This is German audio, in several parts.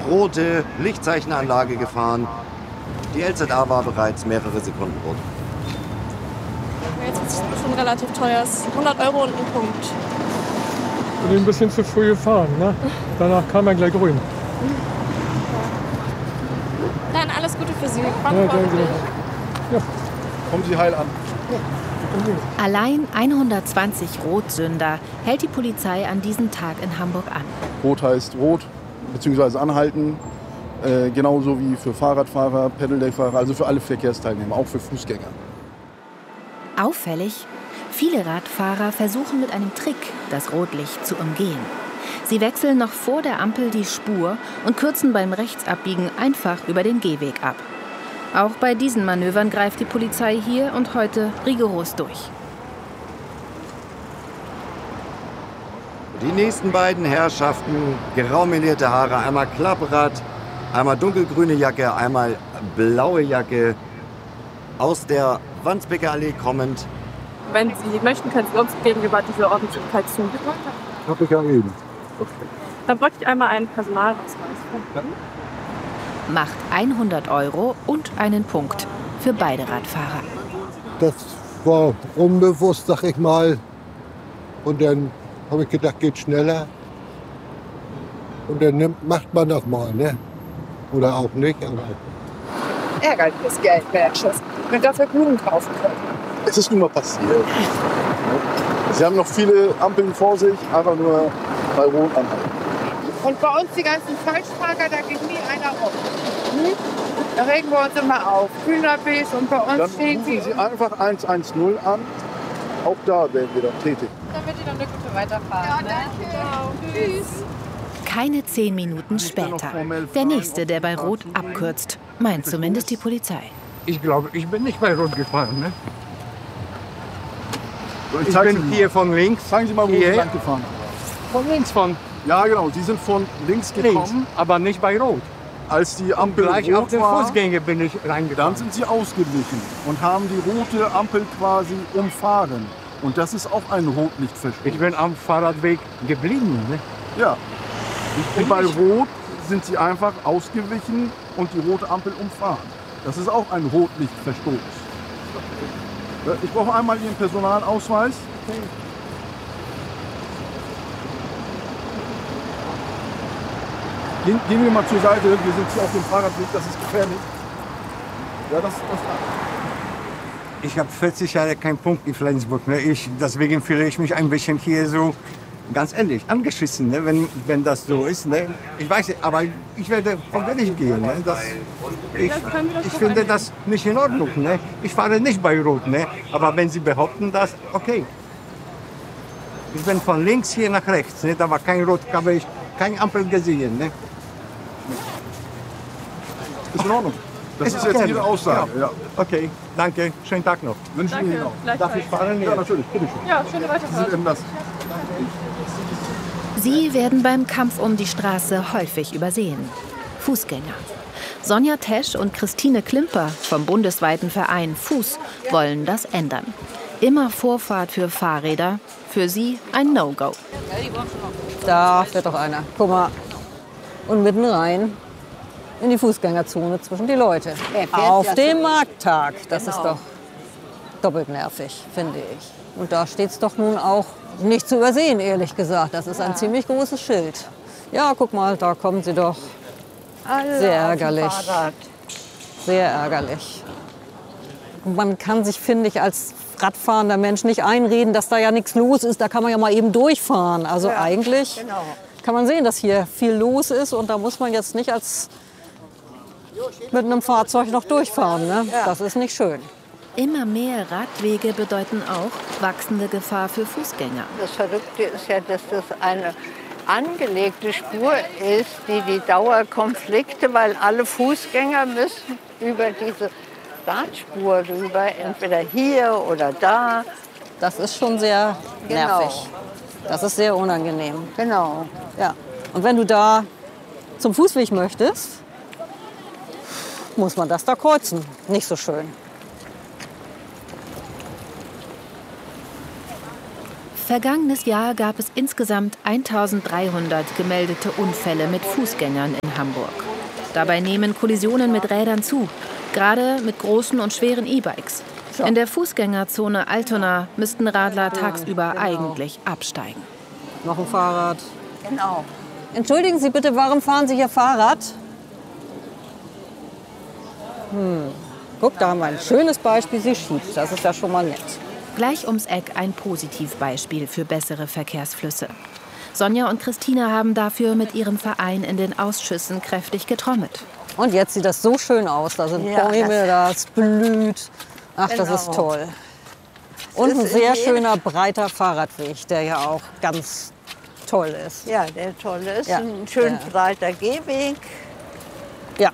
rote Lichtzeichenanlage gefahren. Die LZA war bereits mehrere Sekunden rot. Jetzt ist es schon relativ teuer. Es ist 100 € und ein Punkt. Ich bin ein bisschen zu früh gefahren, ne? Danach kam er gleich grün. Dann alles Gute für Sie. Ja, danke. Ja. Kommen Sie heil an. Allein 120 Rotsünder hält die Polizei an diesem Tag in Hamburg an. Rot heißt rot, beziehungsweise anhalten. Genauso wie für Fahrradfahrer, Pedelec-Fahrer, also für alle Verkehrsteilnehmer, auch für Fußgänger. Auffällig, viele Radfahrer versuchen mit einem Trick, das Rotlicht zu umgehen. Sie wechseln noch vor der Ampel die Spur und kürzen beim Rechtsabbiegen einfach über den Gehweg ab. Auch bei diesen Manövern greift die Polizei hier und heute rigoros durch. Die nächsten beiden Herrschaften, graumelierte Haare, einmal Klapprad, einmal dunkelgrüne Jacke, einmal blaue Jacke, aus der Wandsbeker Allee kommend. Wenn Sie möchten, können Sie uns gegenüber diese Ordnungswidrigkeit zu. Habe ich ja eben. Dann bräuchte ich einmal einen Personalausweis. Macht 100 € und einen Punkt für beide Radfahrer. Das war unbewusst, sag ich mal. Und dann habe ich gedacht, geht schneller. Und dann macht man das mal, ne? Oder auch nicht. Aber ärgerliches Geld, Menschers. Man dafür Blumen kaufen können. Es ist nun mal passiert. Sie haben noch viele Ampeln vor sich, einfach nur bei Rot anhalten. Und bei uns die ganzen Falschparker, da geht nie einer rum. Da regen wir uns immer auf. Hühnerbees und bei uns Dann stehen rufen Sie einfach 110 an. Auch da werden wir dann tätig. Damit die dann eine gute Weiterfahren. Ja, danke. Tschüss. Keine 10 Minuten später. Der Nächste, der bei Rot abkürzt, meint zumindest die Polizei. Ich glaube, ich bin nicht bei Rot gefahren, ne? Ich bin hier von links. Zeigen Sie mal, wo Sie Hier. lang gefahren Von links, von Ja, genau. Sie sind von links gekommen, links, aber nicht bei Rot. als die Ampel Gleich auf rot den war. Fußgänger bin ich Dann reingefahren. sind Sie ausgewichen und haben die rote Ampel quasi umfahren. Und das ist auch ein Rotlichtverstoß. Ich bin am Fahrradweg geblieben, ne? Ja. Und bei Rot sind Sie einfach ausgewichen und die rote Ampel umfahren. Das ist auch ein Rotlichtverstoß. Ich brauche einmal Ihren Personalausweis. Gehen wir mal zur Seite. Wir sind hier auf dem Fahrradweg, das ist gefährlich. Ja, das. Ich habe 40 Jahre keinen Punkt in Flensburg. Ne? Deswegen fühle ich mich ein bisschen hier so, ganz ehrlich, angeschissen, ne? wenn das so ist. Ne? Ich weiß nicht, aber ich werde von Gericht gehen. Ne? Ich finde das nicht in Ordnung. Ne? Ich fahre nicht bei Rot. Ne? Aber wenn Sie behaupten das, okay. Ich bin von links hier nach rechts. Ne? Da war kein Rot, habe ich keine Ampel gesehen. Ne? Ist in Ordnung. Das ist jetzt Ihre Aussage. Ja. Okay, danke. Schönen Tag noch. Wünsche ich Ihnen auch. Darf ich fahren? Ja, natürlich. Bitte schön. Ja, schöne Sie Weiterfahrt. sind eben das. Sie werden beim Kampf um die Straße häufig übersehen. Fußgänger. Sonja Tesch und Christine Klimper vom bundesweiten Verein Fuß wollen das ändern. Immer Vorfahrt für Fahrräder, für sie ein No-Go. Da fährt doch einer. Guck mal. Und mitten rein in die Fußgängerzone zwischen die Leute. Auf dem Markttag. Das ist doch doppelt nervig, finde ich. Und da steht es doch nun auch nicht zu übersehen, ehrlich gesagt. Das ist ein ziemlich großes Schild. Ja, guck mal, da kommen sie doch. Sehr ärgerlich. Sehr ärgerlich. Und man kann sich, finde ich, als radfahrender Mensch nicht einreden, dass da ja nichts los ist. Da kann man ja mal eben durchfahren. Also eigentlich kann man sehen, dass hier viel los ist. Und da muss man jetzt nicht als mit einem Fahrzeug noch durchfahren. Ne? Das ist nicht schön. Immer mehr Radwege bedeuten auch wachsende Gefahr für Fußgänger. Das Verrückte ist ja, dass das eine angelegte Spur ist, die Dauerkonflikte, weil alle Fußgänger müssen über diese Radspur rüber, entweder hier oder da. Das ist schon sehr nervig. Das ist sehr unangenehm. Genau. Ja. Und wenn du da zum Fußweg möchtest, muss man das da kreuzen. Nicht so schön. Vergangenes Jahr gab es insgesamt 1300 gemeldete Unfälle mit Fußgängern in Hamburg. Dabei nehmen Kollisionen mit Rädern zu, gerade mit großen und schweren E-Bikes. In der Fußgängerzone Altona müssten Radler tagsüber eigentlich absteigen. Noch ein Fahrrad. Genau. Entschuldigen Sie bitte, warum fahren Sie hier Fahrrad? Guck, da haben wir ein schönes Beispiel, sie schiebt. Das ist ja schon mal nett. Gleich ums Eck ein Positivbeispiel für bessere Verkehrsflüsse. Sonja und Christina haben dafür mit ihrem Verein in den Ausschüssen kräftig getrommelt. Und jetzt sieht das so schön aus. Da sind Bäume, das blüht. Ach, das ist toll. Und ein sehr schöner, breiter Fahrradweg, der ja auch ganz toll ist. Ja, der toll ist. Ja. Ein schön breiter Gehweg. Ja.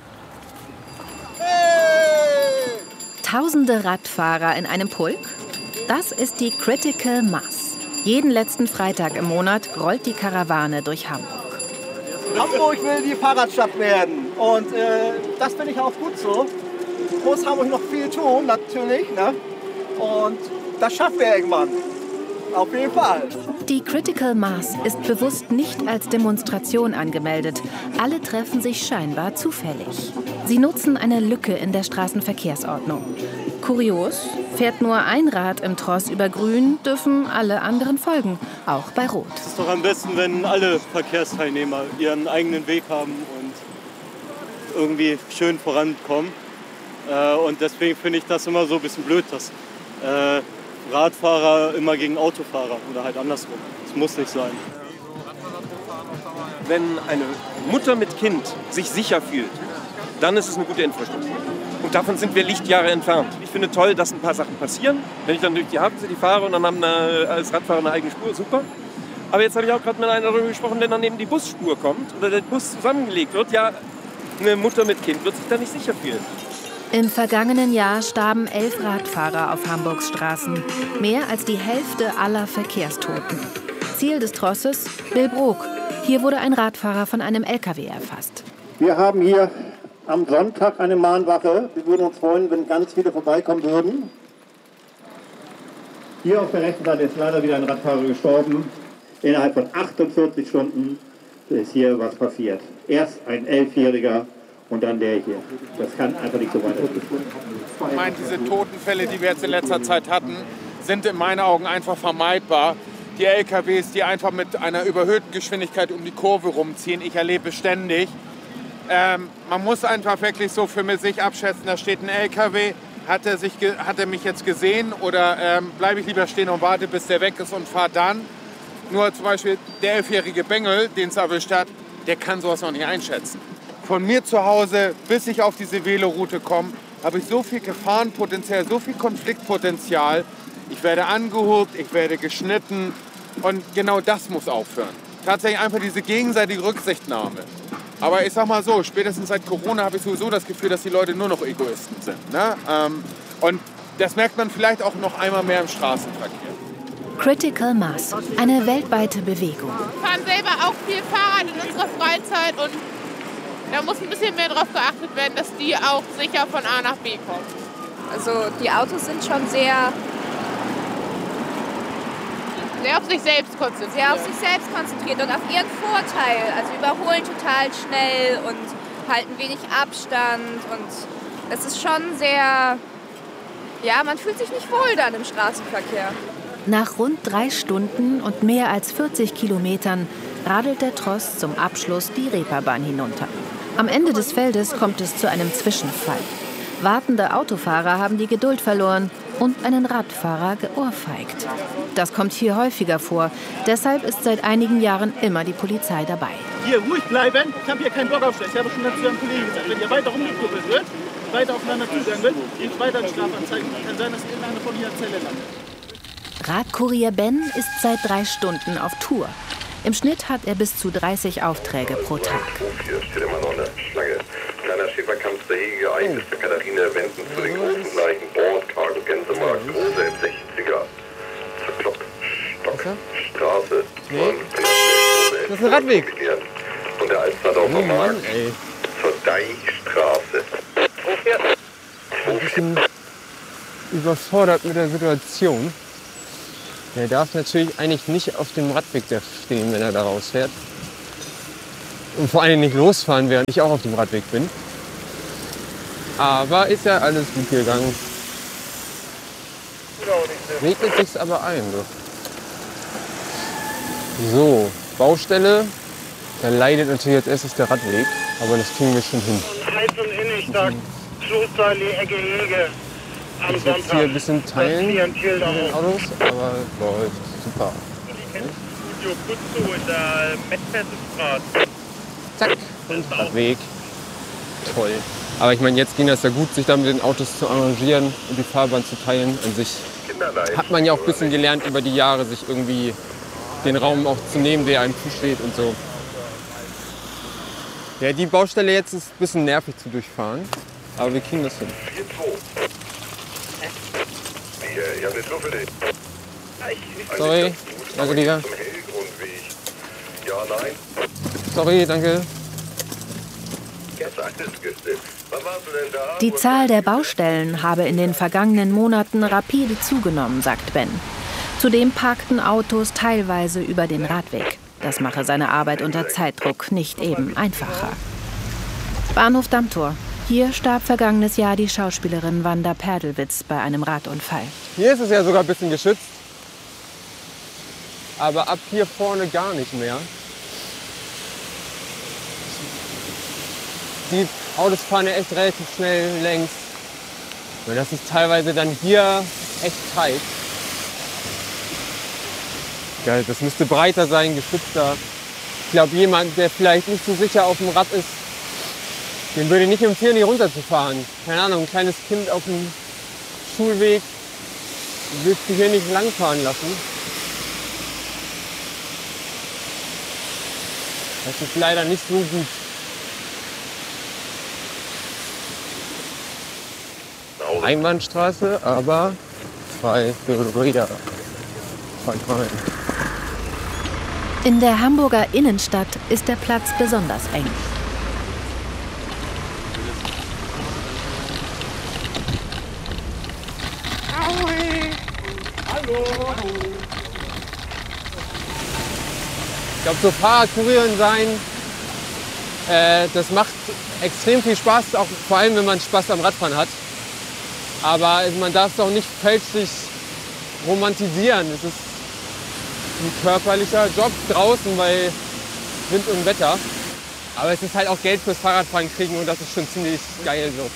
Tausende Radfahrer in einem Pulk? Das ist die Critical Mass. Jeden letzten Freitag im Monat rollt die Karawane durch Hamburg. Hamburg will die Fahrradstadt werden und das finde ich auch gut so. Muss Hamburg noch viel tun, natürlich, ne? Und das schaffen wir irgendwann. Auf jeden Fall. Die Critical Mass ist bewusst nicht als Demonstration angemeldet. Alle treffen sich scheinbar zufällig. Sie nutzen eine Lücke in der Straßenverkehrsordnung. Kurios, fährt nur ein Rad im Tross über Grün, dürfen alle anderen folgen, auch bei Rot. Es ist doch am besten, wenn alle Verkehrsteilnehmer ihren eigenen Weg haben und irgendwie schön vorankommen. Und deswegen finde ich das immer so ein bisschen blöd, dass Radfahrer immer gegen Autofahrer oder halt andersrum. Das muss nicht sein. Wenn eine Mutter mit Kind sich sicher fühlt, dann ist es eine gute Infrastruktur. Und davon sind wir Lichtjahre entfernt. Ich finde toll, dass ein paar Sachen passieren. Wenn ich dann durch die Hafen City fahre und dann haben als Radfahrer eine eigene Spur, super. Aber jetzt habe ich auch gerade mit einer darüber gesprochen, wenn dann neben die Busspur kommt oder der Bus zusammengelegt wird, ja, eine Mutter mit Kind wird sich da nicht sicher fühlen. Im vergangenen Jahr starben 11 Radfahrer auf Hamburgs Straßen. Mehr als die Hälfte aller Verkehrstoten. Ziel des Trosses Billbrook. Hier wurde ein Radfahrer von einem LKW erfasst. Wir haben hier am Sonntag eine Mahnwache. Wir würden uns freuen, wenn ganz viele vorbeikommen würden. Hier auf der rechten Seite ist leider wieder ein Radfahrer gestorben. Innerhalb von 48 Stunden ist hier was passiert. Erst ein 11-Jähriger und dann der hier. Das kann einfach nicht so weitergehen. Ich meine, diese Totenfälle, die wir jetzt in letzter Zeit hatten, sind in meinen Augen einfach vermeidbar. Die LKWs, die einfach mit einer überhöhten Geschwindigkeit um die Kurve rumziehen, ich erlebe ständig. Man muss einfach wirklich so für sich abschätzen, da steht ein LKW, hat er mich jetzt gesehen oder bleibe ich lieber stehen und warte, bis der weg ist und fahre dann. Nur zum Beispiel der 11-jährige Bengel, den es erwischt hat, der kann sowas noch nicht einschätzen. Von mir zu Hause, bis ich auf diese Veloroute komme, habe ich so viel Gefahrenpotenzial, so viel Konfliktpotenzial. Ich werde angehurt, ich werde geschnitten und genau das muss aufhören. Tatsächlich einfach diese gegenseitige Rücksichtnahme. Aber ich sag mal so, spätestens seit Corona habe ich sowieso das Gefühl, dass die Leute nur noch Egoisten sind. Ne? Und das merkt man vielleicht auch noch einmal mehr im Straßenverkehr. Critical Mass, eine weltweite Bewegung. Wir fahren selber auch viel Fahrrad in unserer Freizeit und da muss ein bisschen mehr darauf geachtet werden, dass die auch sicher von A nach B kommen. Also die Autos sind schon sehr auf sich selbst konzentriert. Sehr auf sich selbst konzentriert und auf ihren Vorteil. Also überholen total schnell und halten wenig Abstand. Und es ist schon sehr, ja, man fühlt sich nicht wohl dann im Straßenverkehr. Nach rund 3 Stunden und mehr als 40 Kilometern radelt der Tross zum Abschluss die Reeperbahn hinunter. Am Ende des Feldes kommt es zu einem Zwischenfall. Wartende Autofahrer haben die Geduld verloren und einen Radfahrer geohrfeigt. Das kommt hier häufiger vor. Deshalb ist seit einigen Jahren immer die Polizei dabei. Hier ruhig bleiben. Ich habe hier keinen Bock auf Stress. Ich habe schon dazu einem Kollegen gesagt, wenn ihr weiter rumgekuppelt wird, weiter aufeinander zugegangen wird, geht weiter in Strafanzeigen. Kann sein, dass irgendeiner von hier Zelle landet. Radkurier Ben ist seit 3 Stunden auf Tour. Im Schnitt hat er bis zu 30 Aufträge pro Tag. Hier steht immer noch eine Schlange. Kleiner Schäferkampf der Hege geeignet für Katharina Wenden zu den großen Leichen Bord, Karl Gänsemarkt, große M60er. Zur Kloppstockstraße. Das ist ein Radweg. Von der Alsterdorfer Markt zur Deichstraße. Ein bisschen überfordert mit der Situation. Der darf natürlich eigentlich nicht auf dem Radweg stehen, wenn er da rausfährt. Und vor allem nicht losfahren, während ich auch auf dem Radweg bin. Aber ist ja alles gut gegangen. Regnet sich's aber ein. So, Baustelle. Da leidet natürlich als erstes der Radweg, aber das kriegen wir schon hin. Heiz- und Innenstadt, Klosterallee, Ecke Hege. Am Ich jetzt hier ein bisschen teilen mit den Autos, aber läuft super. Ich kenne das Studio Kutzo in der Mettfertigstraße. Zack, und Radweg. Toll. Aber ich meine, jetzt ging das ja gut, sich da mit den Autos zu arrangieren und die Fahrbahn zu teilen. An sich hat man ja auch ein bisschen gelernt über die Jahre, sich irgendwie den Raum auch zu nehmen, der einem zusteht und so. Ja, die Baustelle jetzt ist ein bisschen nervig zu durchfahren, aber wir kriegen das hin. Sorry, danke dir. Sorry, danke. Die Zahl der Baustellen habe in den vergangenen Monaten rapide zugenommen, sagt Ben. Zudem parkten Autos teilweise über den Radweg. Das mache seine Arbeit unter Zeitdruck nicht eben einfacher. Bahnhof Dammtor. Hier starb vergangenes Jahr die Schauspielerin Wanda Perdelwitz bei einem Radunfall. Hier ist es ja sogar ein bisschen geschützt. Aber ab hier vorne gar nicht mehr. Die Autos fahren ja echt relativ schnell längs. Und das ist teilweise dann hier echt tight. Ja, das müsste breiter sein, geschützter. Ich glaube, jemand, der vielleicht nicht so sicher auf dem Rad ist, dem würde ich nicht empfehlen, hier runterzufahren. Keine Ahnung, ein kleines Kind auf dem Schulweg willst du hier nicht langfahren lassen. Das ist leider nicht so gut. Einbahnstraße, aber frei für Räder. In der Hamburger Innenstadt ist der Platz besonders eng. Ich glaube, so Fahrradkurieren sein, das macht extrem viel Spaß, auch vor allem, wenn man Spaß am Radfahren hat. Aber man darf es auch nicht fälschlich romantisieren. Es ist ein körperlicher Job draußen bei Wind und Wetter. Aber es ist halt auch Geld fürs Fahrradfahren kriegen und das ist schon ziemlich geil so.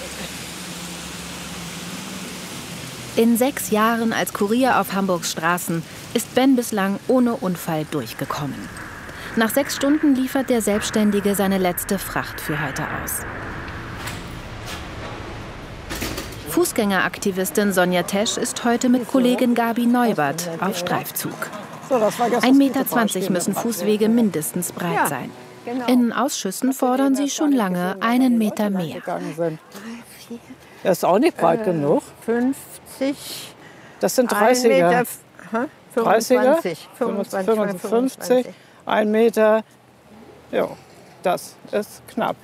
In 6 Jahren als Kurier auf Hamburgs Straßen ist Ben bislang ohne Unfall durchgekommen. Nach 6 Stunden liefert der Selbstständige seine letzte Fracht für heute aus. Fußgängeraktivistin Sonja Tesch ist heute mit Kollegin Gabi Neubert auf Streifzug. 1,20 Meter müssen Fußwege mindestens breit sein. In Ausschüssen fordern sie schon lange 1 Meter mehr. Das ist auch nicht breit genug. 50. Das sind 30er. 30er, 55, 1 Meter. Ja, das ist knapp.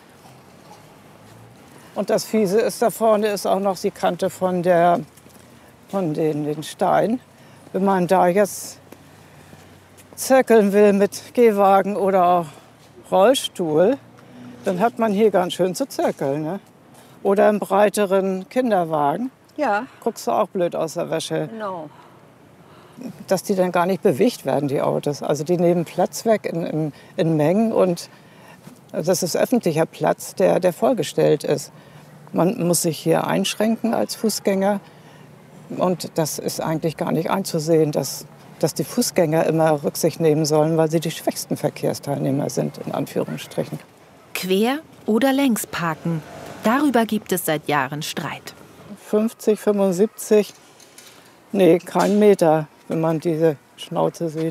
Und das Fiese ist, da vorne ist auch noch die Kante von den Steinen. Wenn man da jetzt zirkeln will mit Gehwagen oder auch Rollstuhl, dann hat man hier ganz schön zu zirkeln. Ne? Oder im breiteren Kinderwagen. Ja. Guckst du auch blöd aus der Wäsche. Genau. Dass die dann gar nicht bewegt werden, die Autos. Also die nehmen Platz weg in Mengen und das ist öffentlicher Platz, der vollgestellt ist. Man muss sich hier einschränken als Fußgänger und das ist eigentlich gar nicht einzusehen, dass die Fußgänger immer Rücksicht nehmen sollen, weil sie die schwächsten Verkehrsteilnehmer sind, in Anführungsstrichen. Quer oder längs parken, darüber gibt es seit Jahren Streit. 50, 75, nee, kein Meter, wenn man diese Schnauze sieht.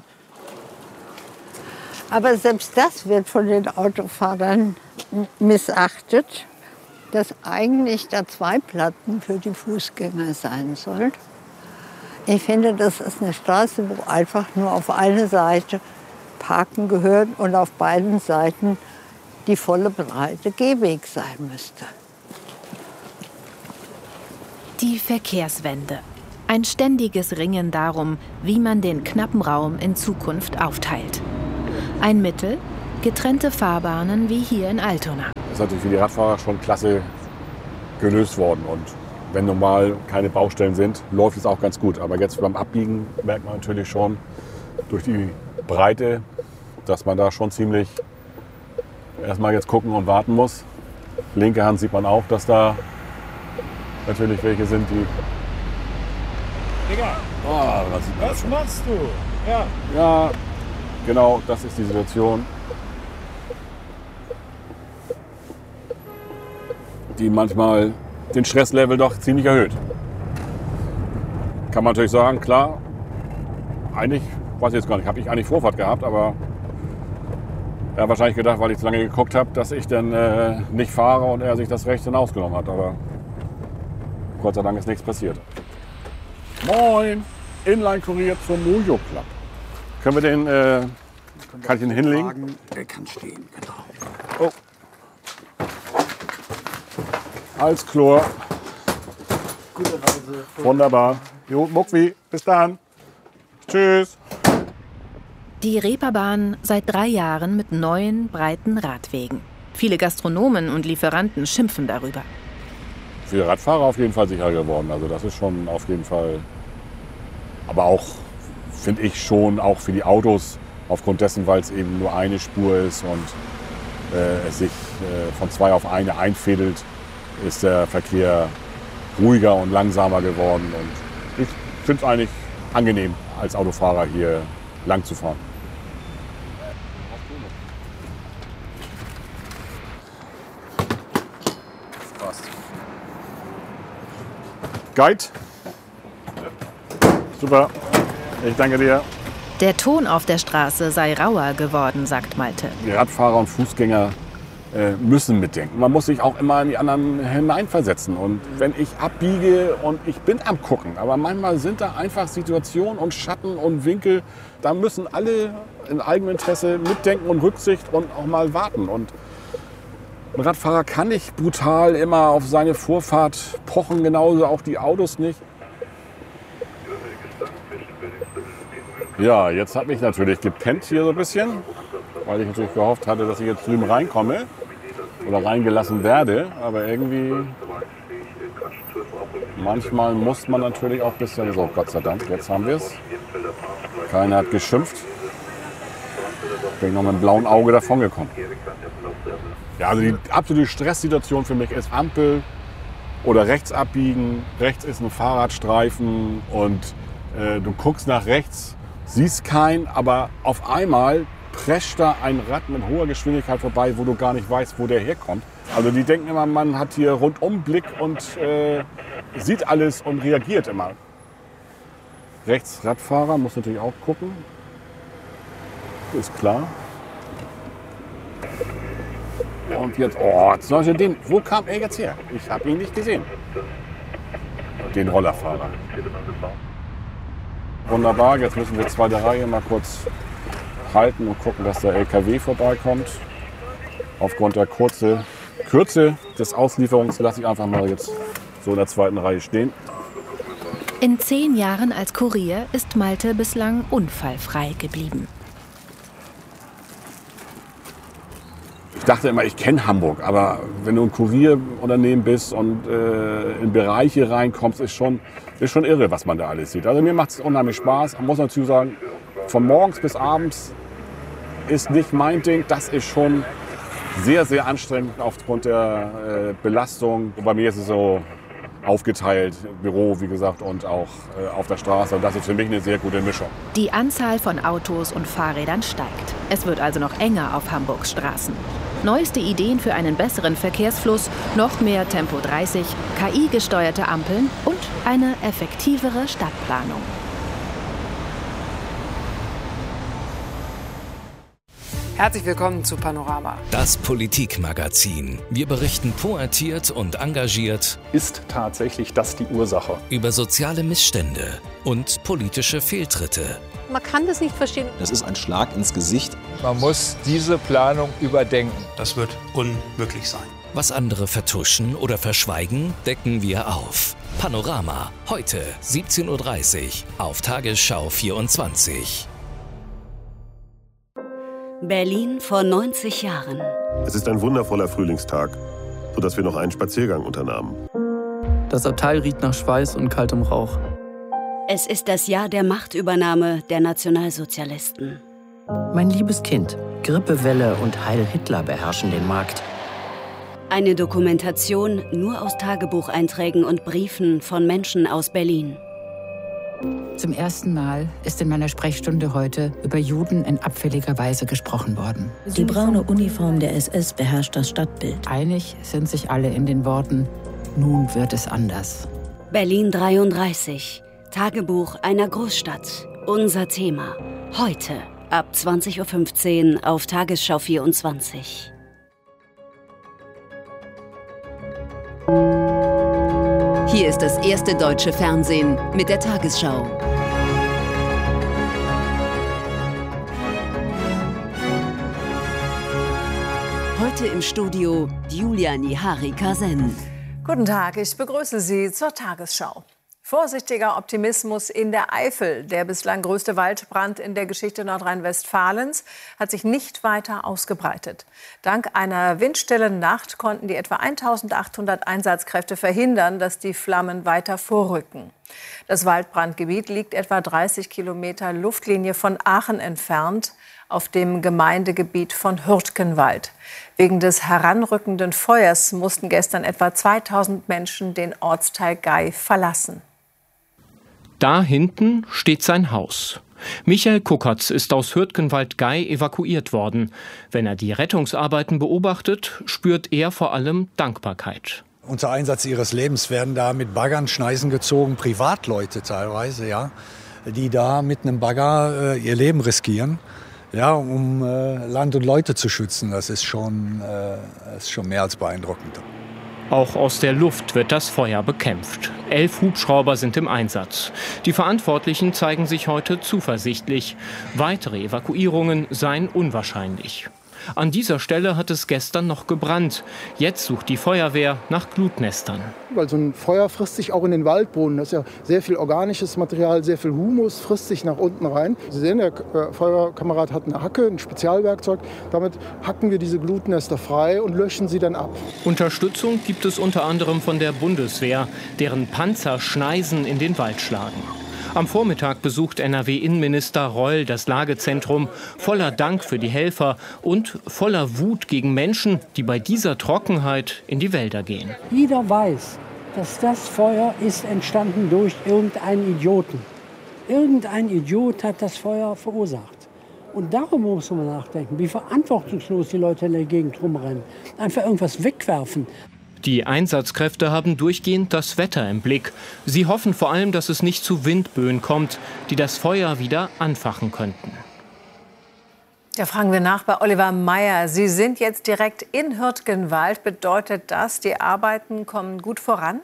Aber selbst das wird von den Autofahrern missachtet, dass eigentlich da 2 Platten für die Fußgänger sein sollen. Ich finde, das ist eine Straße, wo einfach nur auf eine Seite Parken gehört und auf beiden Seiten die volle Breite Gehweg sein müsste. Die Verkehrswende. Ein ständiges Ringen darum, wie man den knappen Raum in Zukunft aufteilt. Ein Mittel? Getrennte Fahrbahnen wie hier in Altona. Das ist natürlich für die Radfahrer schon klasse gelöst worden. Und wenn normal keine Baustellen sind, läuft es auch ganz gut. Aber jetzt beim Abbiegen merkt man natürlich schon durch die Breite, dass man da schon ziemlich erstmal jetzt gucken und warten muss. Linke Hand sieht man auch, dass da natürlich welche sind, die... Digga, was machst du? Ja. Ja, genau, das ist die Situation, die manchmal den Stresslevel doch ziemlich erhöht. Kann man natürlich sagen, klar, eigentlich, weiß ich jetzt gar nicht, habe ich eigentlich Vorfahrt gehabt, aber er hat wahrscheinlich gedacht, weil ich zu lange geguckt habe, dass ich dann nicht fahre und er sich das Recht hinausgenommen hat. Aber Gott sei Dank ist nichts passiert. Moin, Inline-Kurier zum Mojo Club. Können wir den, kann ich ihn hinlegen? Der kann stehen, genau. Oh. Als Chlor. Gute Reise. Wunderbar. Jo, Muckwi, bis dann. Tschüss. Die Reeperbahn seit 3 Jahren mit neuen, breiten Radwegen. Viele Gastronomen und Lieferanten schimpfen darüber. Für die Radfahrer auf jeden Fall sicherer geworden. Also das ist schon auf jeden Fall, aber auch, finde ich schon, auch für die Autos, aufgrund dessen, weil es eben nur eine Spur ist und es sich von 2 auf eine einfädelt, ist der Verkehr ruhiger und langsamer geworden. Und ich finde es eigentlich angenehm, als Autofahrer hier lang zu fahren. Guide. Super, ich danke dir. Der Ton auf der Straße sei rauer geworden, sagt Malte. Die Radfahrer und Fußgänger müssen mitdenken. Man muss sich auch immer in die anderen hineinversetzen. Und wenn ich abbiege und ich bin am Gucken, aber manchmal sind da einfach Situationen und Schatten und Winkel, da müssen alle in eigenem Interesse mitdenken und Rücksicht und auch mal warten. Und ein Radfahrer kann nicht brutal immer auf seine Vorfahrt pochen, genauso auch die Autos nicht. Ja, jetzt habe ich natürlich gepennt hier so ein bisschen, weil ich natürlich gehofft hatte, dass ich jetzt drüben reinkomme oder reingelassen werde. Aber irgendwie, manchmal muss man natürlich auch ein bisschen, so Gott sei Dank, jetzt haben wir es. Keiner hat geschimpft. Bin noch mit einem blauen Auge davongekommen. Ja, also die absolute Stresssituation für mich ist Ampel oder rechts abbiegen. Rechts ist ein Fahrradstreifen und du guckst nach rechts, siehst keinen, aber auf einmal prescht da ein Rad mit hoher Geschwindigkeit vorbei, wo du gar nicht weißt, wo der herkommt. Also die denken immer, man hat hier Rundumblick und sieht alles und reagiert immer. Rechts Radfahrer muss natürlich auch gucken. Ist klar. Und jetzt, oh, wo kam er jetzt her? Ich habe ihn nicht gesehen. Den Rollerfahrer. Wunderbar, jetzt müssen wir 2. Reihe mal kurz halten und gucken, dass der LKW vorbeikommt. Aufgrund der Kürze des Auslieferungs lasse ich einfach mal jetzt so in der 2. Reihe stehen. In 10 Jahren als Kurier ist Malte bislang unfallfrei geblieben. Ich dachte immer, ich kenne Hamburg, aber wenn du ein Kurierunternehmen bist und in Bereiche reinkommst, ist schon irre, was man da alles sieht. Also mir macht es unheimlich Spaß. Man muss natürlich sagen, von morgens bis abends ist nicht mein Ding. Das ist schon sehr, sehr anstrengend aufgrund der Belastung. Bei mir ist es so aufgeteilt, Büro, wie gesagt, und auch auf der Straße. Und das ist für mich eine sehr gute Mischung. Die Anzahl von Autos und Fahrrädern steigt. Es wird also noch enger auf Hamburgs Straßen. Neueste Ideen für einen besseren Verkehrsfluss, noch mehr Tempo 30, KI-gesteuerte Ampeln und eine effektivere Stadtplanung. Herzlich willkommen zu Panorama. Das Politikmagazin. Wir berichten pointiert und engagiert. Ist tatsächlich das die Ursache? Über soziale Missstände und politische Fehltritte. Man kann das nicht verstehen. Das ist ein Schlag ins Gesicht. Man muss diese Planung überdenken. Das wird unmöglich sein. Was andere vertuschen oder verschweigen, decken wir auf. Panorama, heute 17:30 Uhr auf Tagesschau 24. Berlin vor 90 Jahren. Es ist ein wundervoller Frühlingstag, sodass wir noch einen Spaziergang unternahmen. Das Abteil riecht nach Schweiß und kaltem Rauch. Es ist das Jahr der Machtübernahme der Nationalsozialisten. Mein liebes Kind, Grippewelle und Heil Hitler beherrschen den Markt. Eine Dokumentation nur aus Tagebucheinträgen und Briefen von Menschen aus Berlin. Zum ersten Mal ist in meiner Sprechstunde heute über Juden in abfälliger Weise gesprochen worden. Die braune Uniform der SS beherrscht das Stadtbild. Einig sind sich alle in den Worten, nun wird es anders. Berlin 33, Tagebuch einer Großstadt. Unser Thema. Heute ab 20:15 Uhr auf Tagesschau 24. Hier ist das erste deutsche Fernsehen mit der Tagesschau. Heute im Studio Julia Nihari-Kasen. Guten Tag, ich begrüße Sie zur Tagesschau. Vorsichtiger Optimismus in der Eifel. Der bislang größte Waldbrand in der Geschichte Nordrhein-Westfalens hat sich nicht weiter ausgebreitet. Dank einer windstillen Nacht konnten die etwa 1800 Einsatzkräfte verhindern, dass die Flammen weiter vorrücken. Das Waldbrandgebiet liegt etwa 30 Kilometer Luftlinie von Aachen entfernt, auf dem Gemeindegebiet von Hürtgenwald. Wegen des heranrückenden Feuers mussten gestern etwa 2000 Menschen den Ortsteil Gay verlassen. Da hinten steht sein Haus. Michael Kuckertz ist aus Hürtgenwald-Gay evakuiert worden. Wenn er die Rettungsarbeiten beobachtet, spürt er vor allem Dankbarkeit. Unter Einsatz ihres Lebens werden da mit Baggern Schneisen gezogen, Privatleute teilweise, ja, die da mit einem Bagger ihr Leben riskieren, ja, um Land und Leute zu schützen. Das ist schon mehr als beeindruckend. Auch aus der Luft wird das Feuer bekämpft. 11 Hubschrauber sind im Einsatz. Die Verantwortlichen zeigen sich heute zuversichtlich. Weitere Evakuierungen seien unwahrscheinlich. An dieser Stelle hat es gestern noch gebrannt. Jetzt sucht die Feuerwehr nach Glutnestern. Weil so ein Feuer frisst sich auch in den Waldboden. Das ist ja sehr viel organisches Material, sehr viel Humus frisst sich nach unten rein. Sie sehen, der Feuerkamerad hat eine Hacke, ein Spezialwerkzeug. Damit hacken wir diese Glutnester frei und löschen sie dann ab. Unterstützung gibt es unter anderem von der Bundeswehr, deren Panzer Schneisen in den Wald schlagen. Am Vormittag besucht NRW-Innenminister Reul das Lagezentrum, voller Dank für die Helfer und voller Wut gegen Menschen, die bei dieser Trockenheit in die Wälder gehen. Jeder weiß, dass das Feuer ist entstanden durch irgendeinen Idioten. Irgendein Idiot hat das Feuer verursacht. Und darum muss man nachdenken, wie verantwortungslos die Leute in der Gegend rumrennen. Einfach irgendwas wegwerfen. Die Einsatzkräfte haben durchgehend das Wetter im Blick. Sie hoffen vor allem, dass es nicht zu Windböen kommt, die das Feuer wieder anfachen könnten. Ja, fragen wir nach bei Oliver Meyer. Sie sind jetzt direkt in Hürtgenwald. Bedeutet das, die Arbeiten kommen gut voran?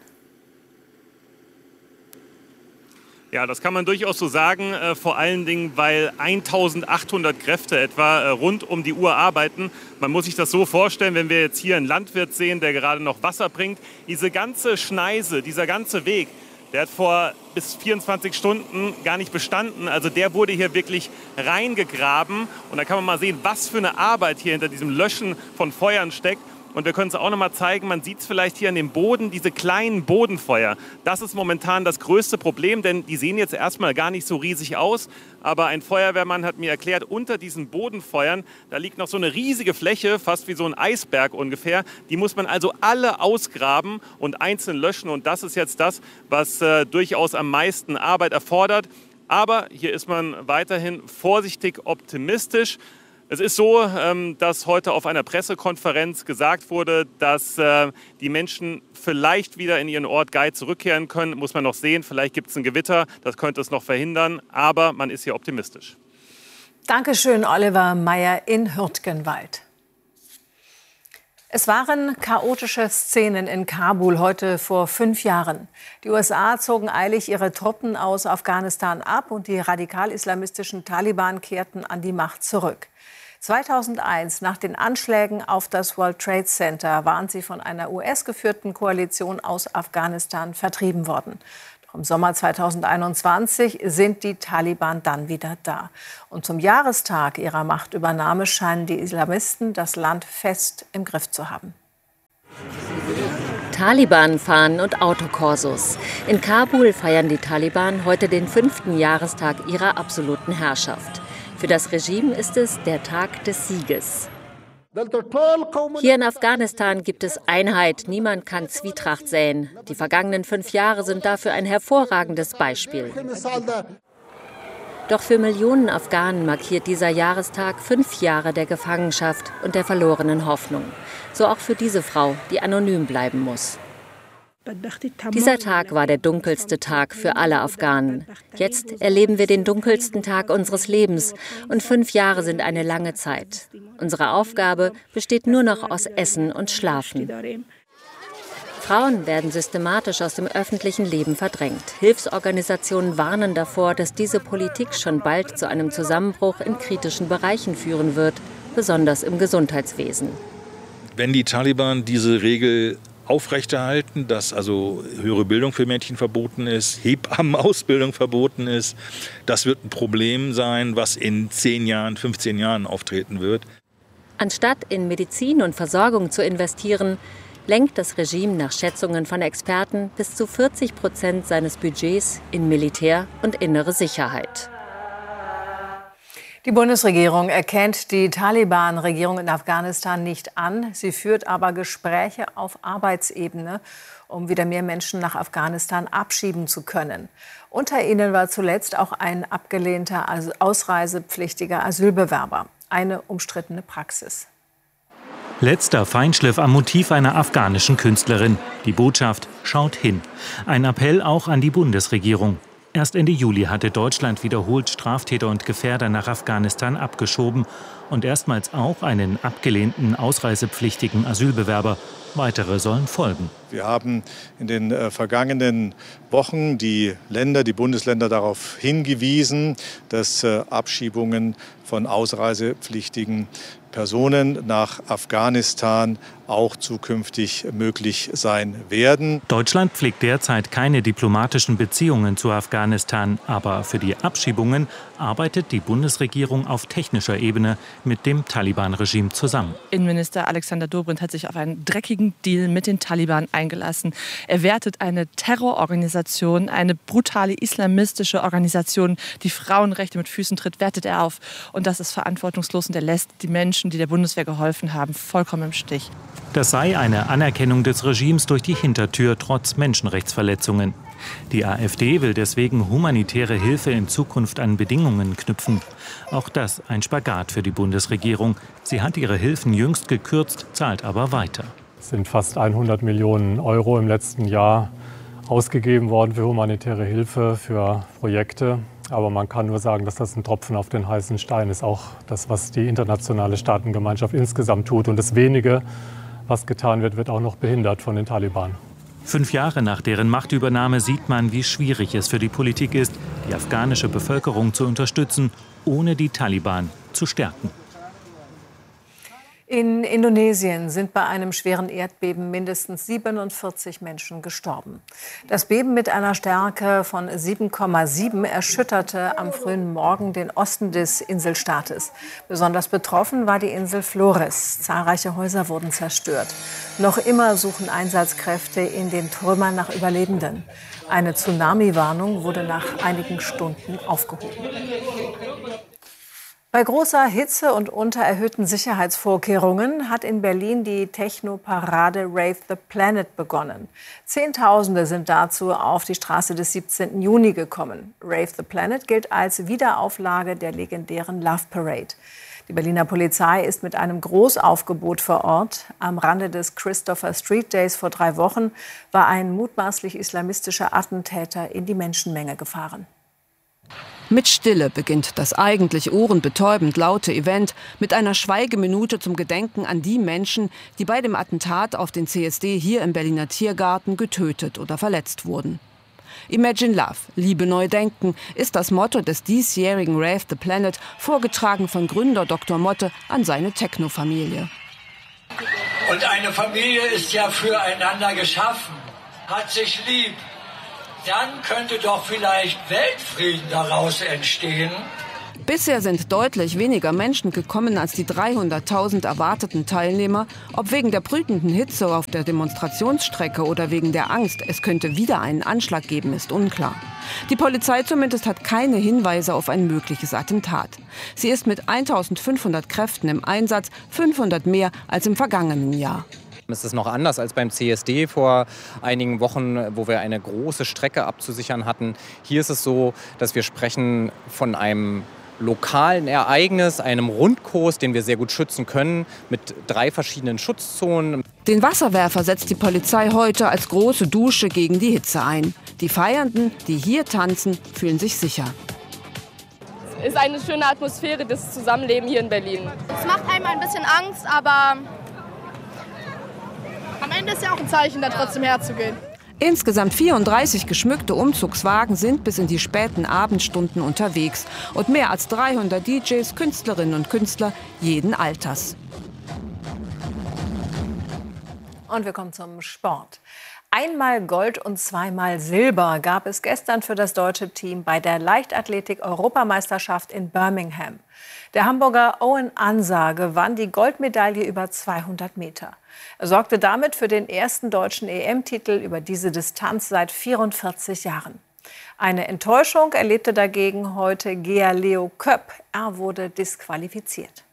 Ja, das kann man durchaus so sagen, vor allen Dingen, weil 1800 Kräfte etwa rund um die Uhr arbeiten. Man muss sich das so vorstellen, wenn wir jetzt hier einen Landwirt sehen, der gerade noch Wasser bringt. Diese ganze Schneise, dieser ganze Weg, der hat vor bis 24 Stunden gar nicht bestanden. Also der wurde hier wirklich reingegraben. Und da kann man mal sehen, was für eine Arbeit hier hinter diesem Löschen von Feuern steckt. Und wir können es auch noch mal zeigen, man sieht es vielleicht hier an dem Boden, diese kleinen Bodenfeuer. Das ist momentan das größte Problem, denn die sehen jetzt erstmal gar nicht so riesig aus. Aber ein Feuerwehrmann hat mir erklärt, unter diesen Bodenfeuern, da liegt noch so eine riesige Fläche, fast wie so ein Eisberg ungefähr. Die muss man also alle ausgraben und einzeln löschen. Und das ist jetzt das, was durchaus am meisten Arbeit erfordert. Aber hier ist man weiterhin vorsichtig optimistisch. Es ist so, dass heute auf einer Pressekonferenz gesagt wurde, dass die Menschen vielleicht wieder in ihren Ort Gay zurückkehren können. Muss man noch sehen, vielleicht gibt es ein Gewitter, das könnte es noch verhindern, aber man ist hier optimistisch. Dankeschön, Oliver Meyer in Hürtgenwald. Es waren chaotische Szenen in Kabul heute vor 5 Jahren. Die USA zogen eilig ihre Truppen aus Afghanistan ab und die radikal-islamistischen Taliban kehrten an die Macht zurück. 2001, nach den Anschlägen auf das World Trade Center, waren sie von einer US-geführten Koalition aus Afghanistan vertrieben worden. Doch im Sommer 2021 sind die Taliban dann wieder da. Und zum Jahrestag ihrer Machtübernahme scheinen die Islamisten das Land fest im Griff zu haben. Taliban-Fahnen und Autokorsos. In Kabul feiern die Taliban heute den 5. Jahrestag ihrer absoluten Herrschaft. Für das Regime ist es der Tag des Sieges. Hier in Afghanistan gibt es Einheit, niemand kann Zwietracht säen. Die vergangenen 5 Jahre sind dafür ein hervorragendes Beispiel. Doch für Millionen Afghanen markiert dieser Jahrestag 5 Jahre der Gefangenschaft und der verlorenen Hoffnung. So auch für diese Frau, die anonym bleiben muss. Dieser Tag war der dunkelste Tag für alle Afghanen. Jetzt erleben wir den dunkelsten Tag unseres Lebens und 5 Jahre sind eine lange Zeit. Unsere Aufgabe besteht nur noch aus Essen und Schlafen. Frauen werden systematisch aus dem öffentlichen Leben verdrängt. Hilfsorganisationen warnen davor, dass diese Politik schon bald zu einem Zusammenbruch in kritischen Bereichen führen wird, besonders im Gesundheitswesen. Wenn die Taliban diese Regel aufrechterhalten, dass also höhere Bildung für Mädchen verboten ist, Hebammenausbildung verboten ist, das wird ein Problem sein, was in 10 Jahren, 15 Jahren auftreten wird. Anstatt in Medizin und Versorgung zu investieren, lenkt das Regime nach Schätzungen von Experten bis zu 40% seines Budgets in Militär und innere Sicherheit. Die Bundesregierung erkennt die Taliban-Regierung in Afghanistan nicht an. Sie führt aber Gespräche auf Arbeitsebene, um wieder mehr Menschen nach Afghanistan abschieben zu können. Unter ihnen war zuletzt auch ein abgelehnter ausreisepflichtiger Asylbewerber. Eine umstrittene Praxis. Letzter Feinschliff am Motiv einer afghanischen Künstlerin. Die Botschaft: Schaut hin. Ein Appell auch an die Bundesregierung. Erst Ende Juli hatte Deutschland wiederholt Straftäter und Gefährder nach Afghanistan abgeschoben und erstmals auch einen abgelehnten ausreisepflichtigen Asylbewerber. Weitere sollen folgen. Wir haben in den vergangenen Wochen die Bundesländer darauf hingewiesen, dass Abschiebungen von ausreisepflichtigen Personen nach Afghanistan auch zukünftig möglich sein werden. Deutschland pflegt derzeit keine diplomatischen Beziehungen zu Afghanistan. Aber für die Abschiebungen arbeitet die Bundesregierung auf technischer Ebene mit dem Taliban-Regime zusammen. Innenminister Alexander Dobrindt hat sich auf einen dreckigen Deal mit den Taliban eingelassen. Er wertet eine Terrororganisation, eine brutale islamistische Organisation, die Frauenrechte mit Füßen tritt, wertet er auf. Und das ist verantwortungslos und er lässt die Menschen, die der Bundeswehr geholfen haben, vollkommen im Stich. Das sei eine Anerkennung des Regimes durch die Hintertür trotz Menschenrechtsverletzungen. Die AfD will deswegen humanitäre Hilfe in Zukunft an Bedingungen knüpfen. Auch das ein Spagat für die Bundesregierung. Sie hat ihre Hilfen jüngst gekürzt, zahlt aber weiter. Es sind fast 100 Millionen Euro im letzten Jahr ausgegeben worden für humanitäre Hilfe, für Projekte. Aber man kann nur sagen, dass das ein Tropfen auf den heißen Stein ist. Auch das, was die internationale Staatengemeinschaft insgesamt tut. Und das Wenige, was getan wird, wird auch noch behindert von den Taliban. 5 Jahre nach deren Machtübernahme sieht man, wie schwierig es für die Politik ist, die afghanische Bevölkerung zu unterstützen, ohne die Taliban zu stärken. In Indonesien sind bei einem schweren Erdbeben mindestens 47 Menschen gestorben. Das Beben mit einer Stärke von 7,7 erschütterte am frühen Morgen den Osten des Inselstaates. Besonders betroffen war die Insel Flores. Zahlreiche Häuser wurden zerstört. Noch immer suchen Einsatzkräfte in den Trümmern nach Überlebenden. Eine Tsunami-Warnung wurde nach einigen Stunden aufgehoben. Bei großer Hitze und unter erhöhten Sicherheitsvorkehrungen hat in Berlin die Techno-Parade Rave the Planet begonnen. Zehntausende sind dazu auf die Straße des 17. Juni gekommen. Rave the Planet gilt als Wiederauflage der legendären Love Parade. Die Berliner Polizei ist mit einem Großaufgebot vor Ort. Am Rande des Christopher Street Days vor 3 Wochen war ein mutmaßlich islamistischer Attentäter in die Menschenmenge gefahren. Mit Stille beginnt das eigentlich ohrenbetäubend laute Event mit einer Schweigeminute zum Gedenken an die Menschen, die bei dem Attentat auf den CSD hier im Berliner Tiergarten getötet oder verletzt wurden. Imagine Love, Liebe neu denken, ist das Motto des diesjährigen Rave the Planet, vorgetragen von Gründer Dr. Motte an seine Techno-Familie. Und eine Familie ist ja füreinander geschaffen, hat sich lieb. Dann könnte doch vielleicht Weltfrieden daraus entstehen. Bisher sind deutlich weniger Menschen gekommen als die 300.000 erwarteten Teilnehmer. Ob wegen der brütenden Hitze auf der Demonstrationsstrecke oder wegen der Angst, es könnte wieder einen Anschlag geben, ist unklar. Die Polizei zumindest hat keine Hinweise auf ein mögliches Attentat. Sie ist mit 1.500 Kräften im Einsatz, 500 mehr als im vergangenen Jahr. Es ist noch anders als beim CSD vor einigen Wochen, wo wir eine große Strecke abzusichern hatten. Hier ist es so, dass wir sprechen von einem lokalen Ereignis, einem Rundkurs, den wir sehr gut schützen können, mit 3 verschiedenen Schutzzonen. Den Wasserwerfer setzt die Polizei heute als große Dusche gegen die Hitze ein. Die Feiernden, die hier tanzen, fühlen sich sicher. Es ist eine schöne Atmosphäre, das Zusammenleben hier in Berlin. Es macht einem ein bisschen Angst, aber am Ende ist ja auch ein Zeichen, da trotzdem herzugehen. Insgesamt 34 geschmückte Umzugswagen sind bis in die späten Abendstunden unterwegs. Und mehr als 300 DJs, Künstlerinnen und Künstler jeden Alters. Und wir kommen zum Sport. Einmal Gold und zweimal Silber gab es gestern für das deutsche Team bei der Leichtathletik-Europameisterschaft in Birmingham. Der Hamburger Owen Ansa gewann die Goldmedaille über 200 Meter. Er sorgte damit für den ersten deutschen EM-Titel über diese Distanz seit 44 Jahren. Eine Enttäuschung erlebte dagegen heute Geher Leo Köpp. Er wurde disqualifiziert.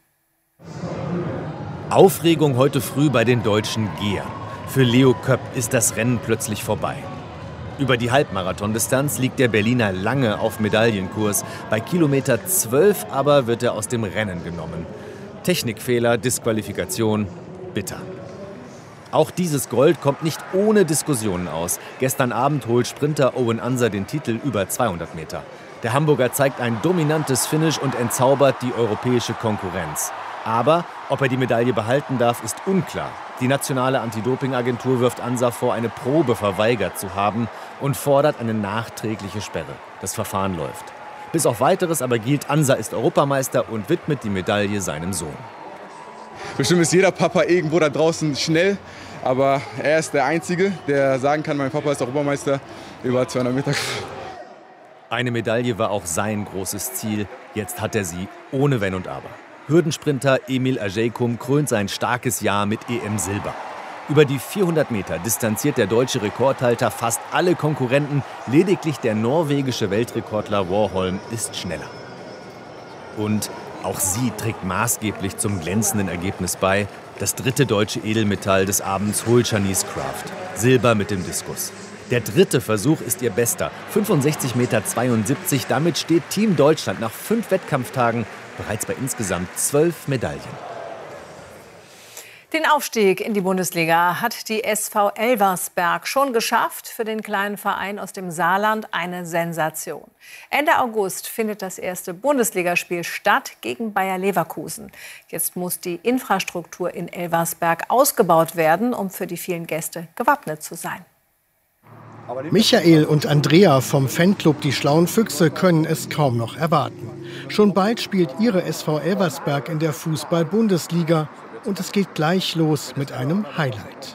Aufregung heute früh bei den deutschen Gehern. Für Leo Köpp ist das Rennen plötzlich vorbei. Über die Halbmarathondistanz liegt der Berliner lange auf Medaillenkurs. Bei Kilometer 12 aber wird er aus dem Rennen genommen. Technikfehler, Disqualifikation, bitter. Auch dieses Gold kommt nicht ohne Diskussionen aus. Gestern Abend holt Sprinter Owen Ansa den Titel über 200 Meter. Der Hamburger zeigt ein dominantes Finish und entzaubert die europäische Konkurrenz. Aber ob er die Medaille behalten darf, ist unklar. Die nationale Anti-Doping-Agentur wirft Ansa vor, eine Probe verweigert zu haben und fordert eine nachträgliche Sperre. Das Verfahren läuft. Bis auf Weiteres aber gilt, Ansa ist Europameister und widmet die Medaille seinem Sohn. Bestimmt ist jeder Papa irgendwo da draußen schnell, aber er ist der Einzige, der sagen kann, mein Papa ist Europameister über 200 Meter. Eine Medaille war auch sein großes Ziel. Jetzt hat er sie ohne Wenn und Aber. Hürdensprinter Emil Ajaykum krönt sein starkes Jahr mit EM-Silber. Über die 400 Meter distanziert der deutsche Rekordhalter fast alle Konkurrenten. Lediglich der norwegische Weltrekordler Warholm ist schneller. Und auch sie trägt maßgeblich zum glänzenden Ergebnis bei. Das 3. deutsche Edelmetall des Abends holt Janice Kraft. Silber mit dem Diskus. Der 3. Versuch ist ihr bester. 65,72 Meter. Damit steht Team Deutschland nach 5 Wettkampftagen bereits bei insgesamt 12 Medaillen. Den Aufstieg in die Bundesliga hat die SV Elversberg schon geschafft. Für den kleinen Verein aus dem Saarland eine Sensation. Ende August findet das erste Bundesligaspiel statt gegen Bayer Leverkusen. Jetzt muss die Infrastruktur in Elversberg ausgebaut werden, um für die vielen Gäste gewappnet zu sein. Michael und Andrea vom Fanclub Die Schlauen Füchse können es kaum noch erwarten. Schon bald spielt ihre SV Elversberg in der Fußball-Bundesliga. Und es geht gleich los mit einem Highlight.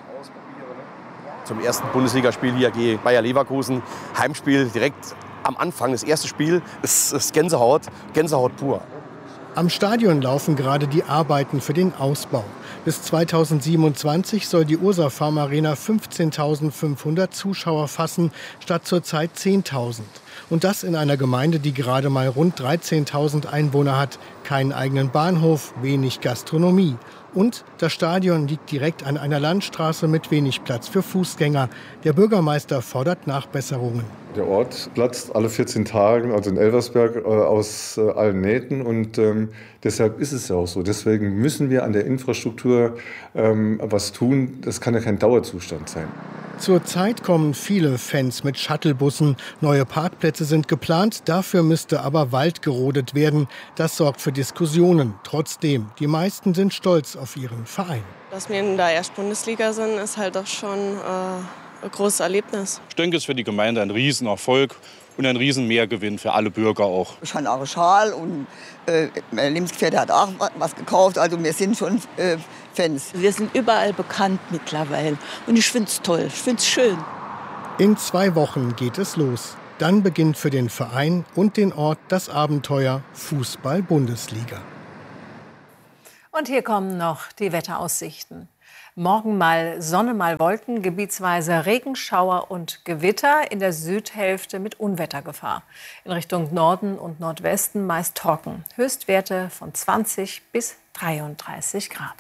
Zum ersten Bundesligaspiel hier gegen Bayer Leverkusen. Heimspiel direkt am Anfang. Das erste Spiel ist Gänsehaut pur. Am Stadion laufen gerade die Arbeiten für den Ausbau. Bis 2027 soll die Ursa Pharma Arena 15.500 Zuschauer fassen, statt zurzeit 10.000. Und das in einer Gemeinde, die gerade mal rund 13.000 Einwohner hat. Keinen eigenen Bahnhof, wenig Gastronomie. Und das Stadion liegt direkt an einer Landstraße mit wenig Platz für Fußgänger. Der Bürgermeister fordert Nachbesserungen. Der Ort platzt alle 14 Tage, also in Elversberg, aus allen Nähten. Und deshalb ist es ja auch so. Deswegen müssen wir an der Infrastruktur was tun. Das kann ja kein Dauerzustand sein. Zurzeit kommen viele Fans mit Shuttlebussen. Neue Parkplätze sind geplant, dafür müsste aber Wald gerodet werden. Das sorgt für Diskussionen. Trotzdem, die meisten sind stolz auf ihren Verein. Dass wir in der ersten Bundesliga sind, ist halt doch schon ein großes Erlebnis. Ich denke, es ist für die Gemeinde ein Riesenerfolg und ein Riesenmehrgewinn für alle Bürger auch. Ich habe auch einen Schal und mein Lebensgefährte hat auch was gekauft. Also wir sind schon Fans. Wir sind überall bekannt mittlerweile und ich finde es toll, ich finde es schön. In 2 Wochen geht es los. Dann beginnt für den Verein und den Ort das Abenteuer Fußball-Bundesliga. Und hier kommen noch die Wetteraussichten. Morgen mal Sonne, mal Wolken, gebietsweise Regenschauer und Gewitter, in der Südhälfte mit Unwettergefahr. In Richtung Norden und Nordwesten meist trocken. Höchstwerte von 20 bis 33 Grad.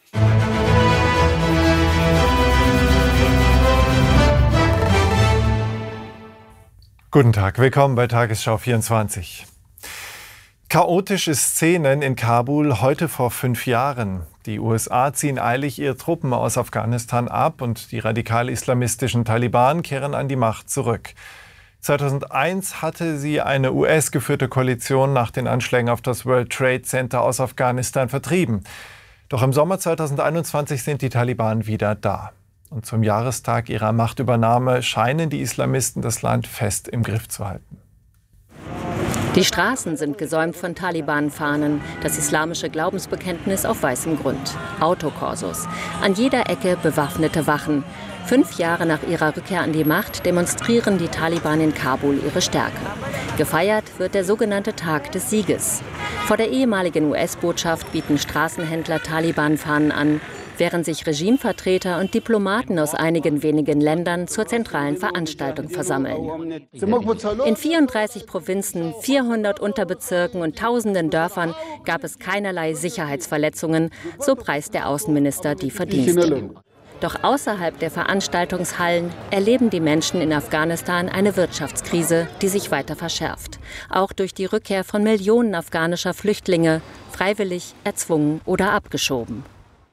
Guten Tag, willkommen bei Tagesschau 24. Chaotische Szenen in Kabul heute vor 5 Jahren. Die USA ziehen eilig ihre Truppen aus Afghanistan ab und die radikal-islamistischen Taliban kehren an die Macht zurück. 2001 hatte sie eine US-geführte Koalition nach den Anschlägen auf das World Trade Center aus Afghanistan vertrieben. Doch im Sommer 2021 sind die Taliban wieder da. Und zum Jahrestag ihrer Machtübernahme scheinen die Islamisten das Land fest im Griff zu halten. Die Straßen sind gesäumt von Taliban-Fahnen, das islamische Glaubensbekenntnis auf weißem Grund. Autokorsos. An jeder Ecke bewaffnete Wachen. 5 Jahre nach ihrer Rückkehr an die Macht demonstrieren die Taliban in Kabul ihre Stärke. Gefeiert wird der sogenannte Tag des Sieges. Vor der ehemaligen US-Botschaft bieten Straßenhändler Taliban-Fahnen an, während sich Regimevertreter und Diplomaten aus einigen wenigen Ländern zur zentralen Veranstaltung versammeln. In 34 Provinzen, 400 Unterbezirken und tausenden Dörfern gab es keinerlei Sicherheitsverletzungen, so preist der Außenminister die Verdienste. Doch außerhalb der Veranstaltungshallen erleben die Menschen in Afghanistan eine Wirtschaftskrise, die sich weiter verschärft. Auch durch die Rückkehr von Millionen afghanischer Flüchtlinge, freiwillig, erzwungen oder abgeschoben.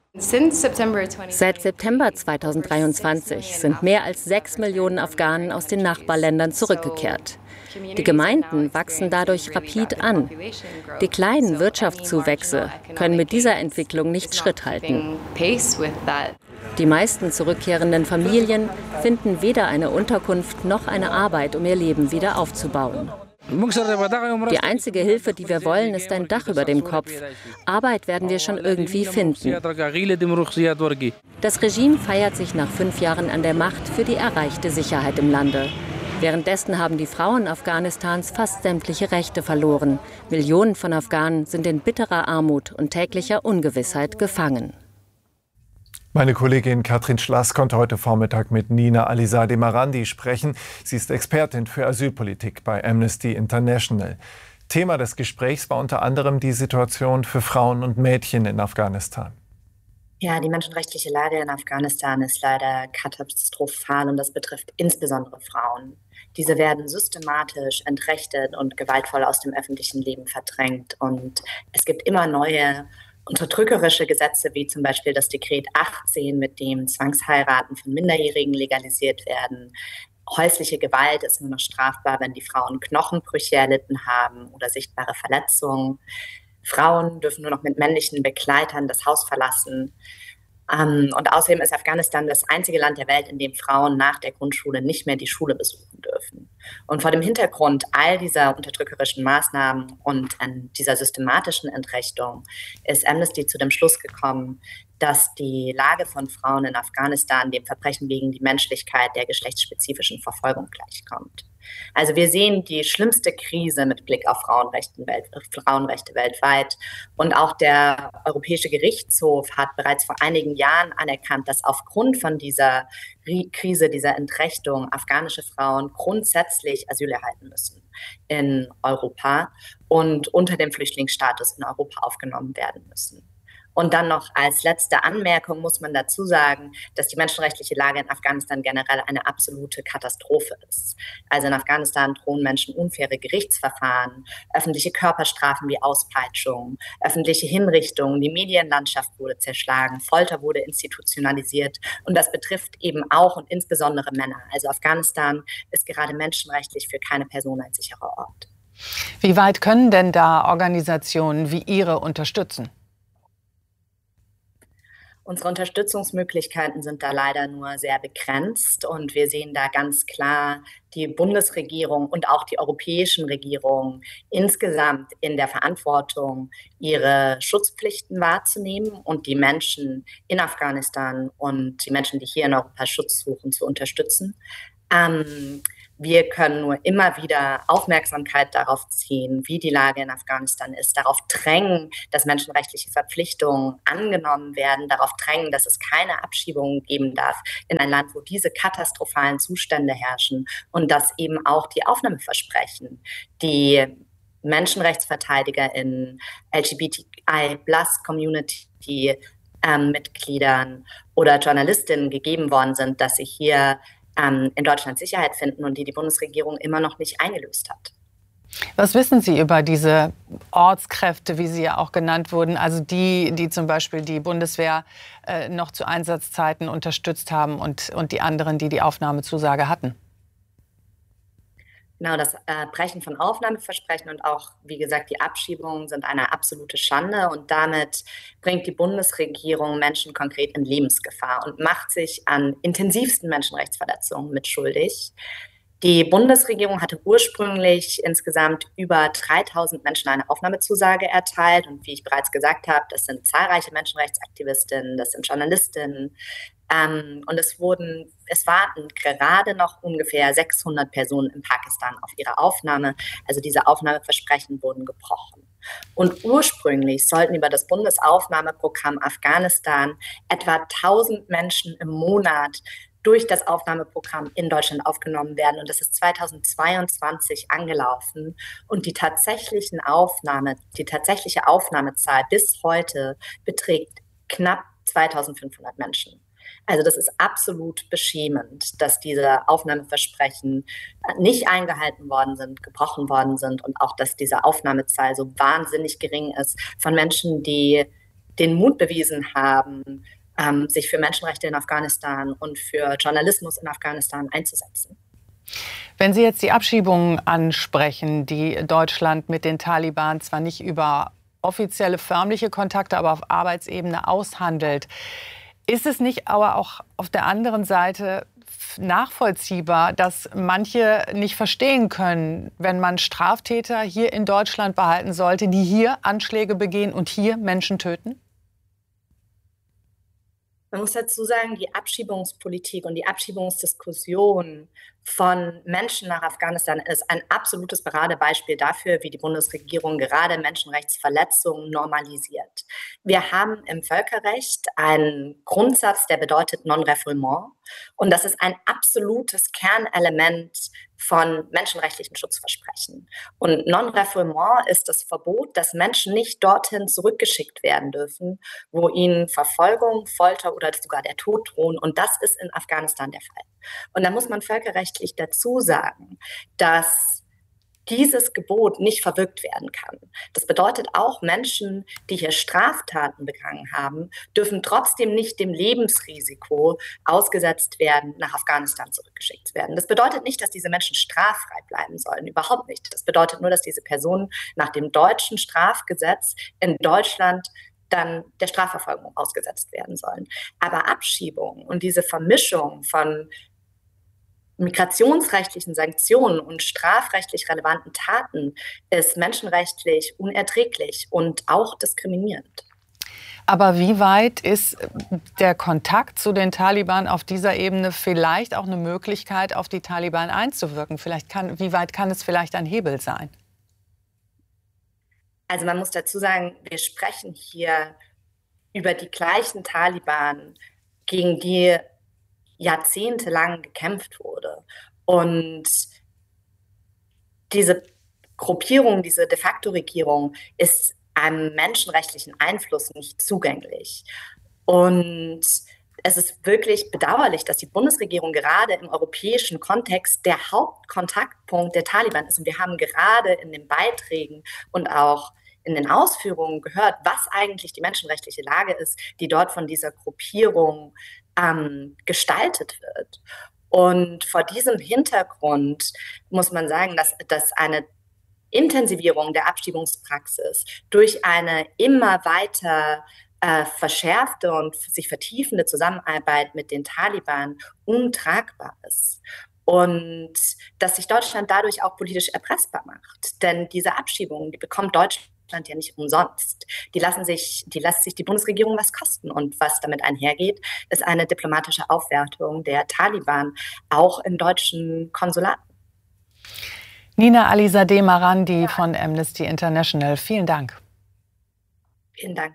Seit September 2023 sind mehr als 6 Millionen Afghanen aus den Nachbarländern zurückgekehrt. Die Gemeinden wachsen dadurch rapid an. Die kleinen Wirtschaftszuwächse können mit dieser Entwicklung nicht Schritt halten. Die meisten zurückkehrenden Familien finden weder eine Unterkunft noch eine Arbeit, um ihr Leben wieder aufzubauen. Die einzige Hilfe, die wir wollen, ist ein Dach über dem Kopf. Arbeit werden wir schon irgendwie finden. Das Regime feiert sich nach 5 Jahren an der Macht für die erreichte Sicherheit im Lande. Währenddessen haben die Frauen Afghanistans fast sämtliche Rechte verloren. Millionen von Afghanen sind in bitterer Armut und täglicher Ungewissheit gefangen. Meine Kollegin Katrin Schlass konnte heute Vormittag mit Nina Alizadeh Marandi sprechen. Sie ist Expertin für Asylpolitik bei Amnesty International. Thema des Gesprächs war unter anderem die Situation für Frauen und Mädchen in Afghanistan. Ja, die menschenrechtliche Lage in Afghanistan ist leider katastrophal und das betrifft insbesondere Frauen. Diese werden systematisch entrechtet und gewaltvoll aus dem öffentlichen Leben verdrängt. Und es gibt immer neue unterdrückerische Gesetze, wie zum Beispiel das Dekret 18, mit dem Zwangsheiraten von Minderjährigen legalisiert werden. Häusliche Gewalt ist nur noch strafbar, wenn die Frauen Knochenbrüche erlitten haben oder sichtbare Verletzungen. Frauen dürfen nur noch mit männlichen Begleitern das Haus verlassen. Und außerdem ist Afghanistan das einzige Land der Welt, in dem Frauen nach der Grundschule nicht mehr die Schule besuchen dürfen. Und vor dem Hintergrund all dieser unterdrückerischen Maßnahmen und dieser systematischen Entrechtung ist Amnesty zu dem Schluss gekommen, dass die Lage von Frauen in Afghanistan dem Verbrechen gegen die Menschlichkeit der geschlechtsspezifischen Verfolgung gleichkommt. Also wir sehen die schlimmste Krise mit Blick auf Frauenrechte weltweit. Und auch der Europäische Gerichtshof hat bereits vor einigen Jahren anerkannt, dass aufgrund von dieser Krise, dieser Entrechtung, afghanische Frauen grundsätzlich Asyl erhalten müssen in Europa und unter dem Flüchtlingsstatus in Europa aufgenommen werden müssen. Und dann noch als letzte Anmerkung muss man dazu sagen, dass die menschenrechtliche Lage in Afghanistan generell eine absolute Katastrophe ist. Also in Afghanistan drohen Menschen unfaire Gerichtsverfahren, öffentliche Körperstrafen wie Auspeitschung, öffentliche Hinrichtungen, die Medienlandschaft wurde zerschlagen, Folter wurde institutionalisiert und das betrifft eben auch und insbesondere Männer. Also Afghanistan ist gerade menschenrechtlich für keine Person ein sicherer Ort. Wie weit können denn da Organisationen wie Ihre unterstützen? Unsere Unterstützungsmöglichkeiten sind da leider nur sehr begrenzt und wir sehen da ganz klar die Bundesregierung und auch die europäischen Regierungen insgesamt in der Verantwortung, ihre Schutzpflichten wahrzunehmen und die Menschen in Afghanistan und die Menschen, die hier in Europa Schutz suchen, zu unterstützen. Wir können nur immer wieder Aufmerksamkeit darauf ziehen, wie die Lage in Afghanistan ist, darauf drängen, dass menschenrechtliche Verpflichtungen angenommen werden, darauf drängen, dass es keine Abschiebungen geben darf in ein Land, wo diese katastrophalen Zustände herrschen und dass eben auch die Aufnahmeversprechen, die Menschenrechtsverteidiger in LGBTI+-Community Mitgliedern oder Journalistinnen gegeben worden sind, dass sie hier in Deutschland Sicherheit finden und die Bundesregierung immer noch nicht eingelöst hat. Was wissen Sie über diese Ortskräfte, wie sie ja auch genannt wurden, also die zum Beispiel die Bundeswehr noch zu Einsatzzeiten unterstützt haben und die anderen, die Aufnahmezusage hatten? Genau, das Brechen von Aufnahmeversprechen und auch, wie gesagt, die Abschiebungen sind eine absolute Schande und damit bringt die Bundesregierung Menschen konkret in Lebensgefahr und macht sich an intensivsten Menschenrechtsverletzungen mitschuldig. Die Bundesregierung hatte ursprünglich insgesamt über 3000 Menschen eine Aufnahmezusage erteilt und wie ich bereits gesagt habe, das sind zahlreiche Menschenrechtsaktivistinnen, das sind Journalistinnen, und es warten gerade noch ungefähr 600 Personen in Pakistan auf ihre Aufnahme. Also diese Aufnahmeversprechen wurden gebrochen. Und ursprünglich sollten über das Bundesaufnahmeprogramm Afghanistan etwa 1000 Menschen im Monat durch das Aufnahmeprogramm in Deutschland aufgenommen werden. Und das ist 2022 angelaufen. Und die tatsächliche Aufnahmezahl bis heute beträgt knapp 2500 Menschen. Also das ist absolut beschämend, dass diese Aufnahmeversprechen nicht eingehalten worden sind, gebrochen worden sind und auch, dass diese Aufnahmezahl so wahnsinnig gering ist von Menschen, die den Mut bewiesen haben, sich für Menschenrechte in Afghanistan und für Journalismus in Afghanistan einzusetzen. Wenn Sie jetzt die Abschiebungen ansprechen, die Deutschland mit den Taliban zwar nicht über offizielle förmliche Kontakte, aber auf Arbeitsebene aushandelt, ist es nicht aber auch auf der anderen Seite nachvollziehbar, dass manche nicht verstehen können, wenn man Straftäter hier in Deutschland behalten sollte, die hier Anschläge begehen und hier Menschen töten? Man muss dazu sagen, die Abschiebungspolitik und die Abschiebungsdiskussion von Menschen nach Afghanistan ist ein absolutes Paradebeispiel dafür, wie die Bundesregierung gerade Menschenrechtsverletzungen normalisiert. Wir haben im Völkerrecht einen Grundsatz, der bedeutet Non-Refoulement. Und das ist ein absolutes Kernelement von menschenrechtlichen Schutzversprechen. Und Non-Refoulement ist das Verbot, dass Menschen nicht dorthin zurückgeschickt werden dürfen, wo ihnen Verfolgung, Folter oder sogar der Tod drohen. Und das ist in Afghanistan der Fall. Und da muss man völkerrechtlich dazu sagen, dass dieses Gebot nicht verwirkt werden kann. Das bedeutet auch, Menschen, die hier Straftaten begangen haben, dürfen trotzdem nicht dem Lebensrisiko ausgesetzt werden, nach Afghanistan zurückgeschickt werden. Das bedeutet nicht, dass diese Menschen straffrei bleiben sollen, überhaupt nicht. Das bedeutet nur, dass diese Personen nach dem deutschen Strafgesetz in Deutschland dann der Strafverfolgung ausgesetzt werden sollen. Aber Abschiebung und diese Vermischung von migrationsrechtlichen Sanktionen und strafrechtlich relevanten Taten ist menschenrechtlich unerträglich und auch diskriminierend. Aber wie weit ist der Kontakt zu den Taliban auf dieser Ebene vielleicht auch eine Möglichkeit, auf die Taliban einzuwirken? Wie weit kann es vielleicht ein Hebel sein? Also man muss dazu sagen, wir sprechen hier über die gleichen Taliban, gegen die jahrzehntelang gekämpft wurde. Und diese Gruppierung, diese de facto Regierung ist einem menschenrechtlichen Einfluss nicht zugänglich. Und es ist wirklich bedauerlich, dass die Bundesregierung gerade im europäischen Kontext der Hauptkontaktpunkt der Taliban ist. Und wir haben gerade in den Beiträgen und auch in den Ausführungen gehört, was eigentlich die menschenrechtliche Lage ist, die dort von dieser Gruppierung gestaltet wird. Und vor diesem Hintergrund muss man sagen, dass eine Intensivierung der Abschiebungspraxis durch eine immer weiter verschärfte und sich vertiefende Zusammenarbeit mit den Taliban untragbar ist. Und dass sich Deutschland dadurch auch politisch erpressbar macht. Denn diese Abschiebungen, die bekommt Deutschland ja nicht umsonst. Die lässt sich die Bundesregierung was kosten. Und was damit einhergeht, ist eine diplomatische Aufwertung der Taliban, auch in deutschen Konsulaten. Nina Alizadeh Marandi von Amnesty International, vielen Dank. Vielen Dank.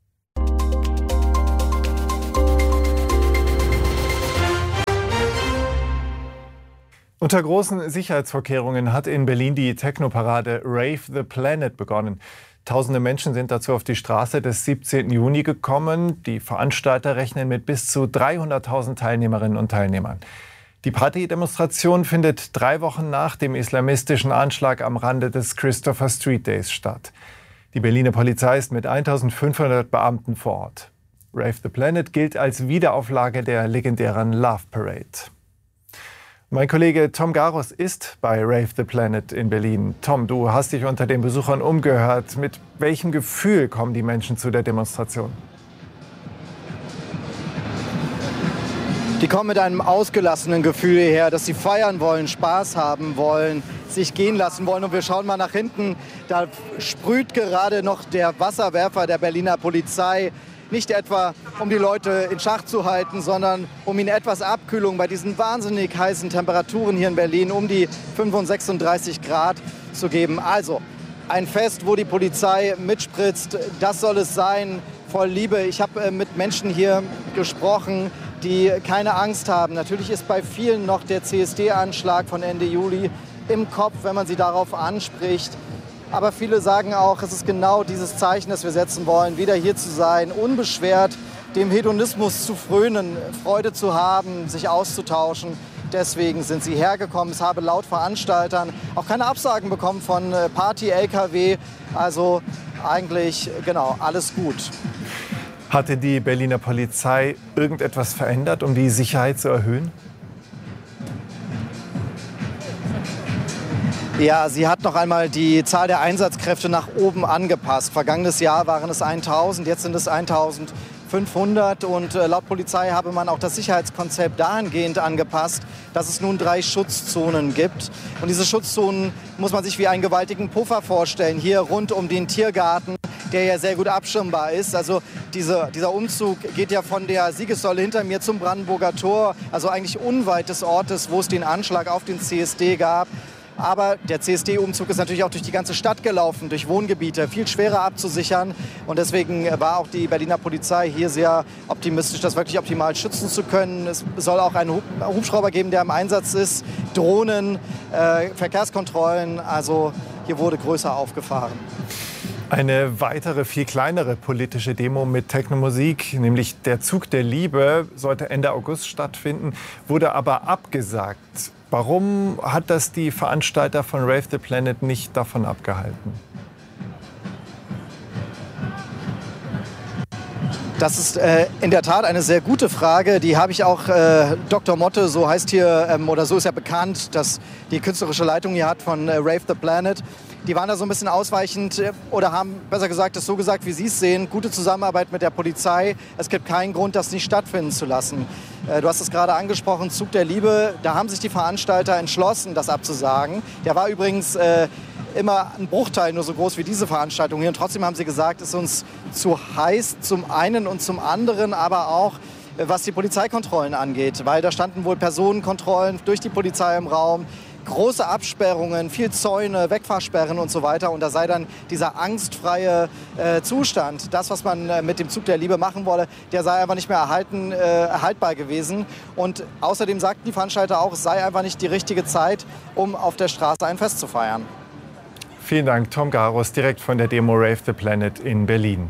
Unter großen Sicherheitsvorkehrungen hat in Berlin die Techno-Parade Rave the Planet begonnen. Tausende Menschen sind dazu auf die Straße des 17. Juni gekommen. Die Veranstalter rechnen mit bis zu 300.000 Teilnehmerinnen und Teilnehmern. Die Partydemonstration findet 3 Wochen nach dem islamistischen Anschlag am Rande des Christopher Street Days statt. Die Berliner Polizei ist mit 1.500 Beamten vor Ort. Rave the Planet gilt als Wiederauflage der legendären Love Parade. Mein Kollege Tom Garos ist bei Rave the Planet in Berlin. Tom, du hast dich unter den Besuchern umgehört. Mit welchem Gefühl kommen die Menschen zu der Demonstration? Die kommen mit einem ausgelassenen Gefühl hierher, dass sie feiern wollen, Spaß haben wollen, sich gehen lassen wollen. Und wir schauen mal nach hinten, da sprüht gerade noch der Wasserwerfer der Berliner Polizei. Nicht etwa, um die Leute in Schach zu halten, sondern um ihnen etwas Abkühlung bei diesen wahnsinnig heißen Temperaturen hier in Berlin um die 35, 36 Grad zu geben. Also ein Fest, wo die Polizei mitspritzt, das soll es sein, voll Liebe. Ich habe mit Menschen hier gesprochen, die keine Angst haben. Natürlich ist bei vielen noch der CSD-Anschlag von Ende Juli im Kopf, wenn man sie darauf anspricht. Aber viele sagen auch, es ist genau dieses Zeichen, das wir setzen wollen, wieder hier zu sein, unbeschwert, dem Hedonismus zu frönen, Freude zu haben, sich auszutauschen. Deswegen sind sie hergekommen. Es habe laut Veranstaltern auch keine Absagen bekommen von Party-LKW. Also eigentlich, genau, alles gut. Hatte die Berliner Polizei irgendetwas verändert, um die Sicherheit zu erhöhen? Ja, sie hat noch einmal die Zahl der Einsatzkräfte nach oben angepasst. Vergangenes Jahr waren es 1.000, jetzt sind es 1.500. Und laut Polizei habe man auch das Sicherheitskonzept dahingehend angepasst, dass es nun 3 Schutzzonen gibt. Und diese Schutzzonen muss man sich wie einen gewaltigen Puffer vorstellen, hier rund um den Tiergarten, der ja sehr gut abschirmbar ist. Also dieser Umzug geht ja von der Siegessäule hinter mir zum Brandenburger Tor, also eigentlich unweit des Ortes, wo es den Anschlag auf den CSD gab. Aber der CSD-Umzug ist natürlich auch durch die ganze Stadt gelaufen, durch Wohngebiete, viel schwerer abzusichern. Und deswegen war auch die Berliner Polizei hier sehr optimistisch, das wirklich optimal schützen zu können. Es soll auch einen Hubschrauber geben, der im Einsatz ist, Drohnen, Verkehrskontrollen. Also hier wurde größer aufgefahren. Eine weitere, viel kleinere politische Demo mit Technomusik, nämlich der Zug der Liebe, sollte Ende August stattfinden, wurde aber abgesagt. Warum hat das die Veranstalter von Rave the Planet nicht davon abgehalten? Das ist in der Tat eine sehr gute Frage. Die habe ich auch Dr. Motte, so heißt hier, oder so ist ja bekannt, dass die künstlerische Leitung hier hat von Rave the Planet. Die waren da so ein bisschen ausweichend oder haben, besser gesagt, es so gesagt, wie Sie es sehen. Gute Zusammenarbeit mit der Polizei. Es gibt keinen Grund, das nicht stattfinden zu lassen. Du hast es gerade angesprochen, Zug der Liebe. Da haben sich die Veranstalter entschlossen, das abzusagen. Der war übrigens immer ein Bruchteil nur so groß wie diese Veranstaltung hier. Und trotzdem haben sie gesagt, es ist uns zu heiß zum einen und zum anderen, aber auch was die Polizeikontrollen angeht. Weil da standen wohl Personenkontrollen durch die Polizei im Raum. Große Absperrungen, viel Zäune, Wegfahrsperren und so weiter. Und da sei dann dieser angstfreie Zustand, das, was man mit dem Zug der Liebe machen wolle, der sei einfach nicht mehr erhaltbar gewesen. Und außerdem sagten die Veranstalter auch, es sei einfach nicht die richtige Zeit, um auf der Straße ein Fest zu feiern. Vielen Dank, Tom Garos, direkt von der Demo Rave the Planet in Berlin.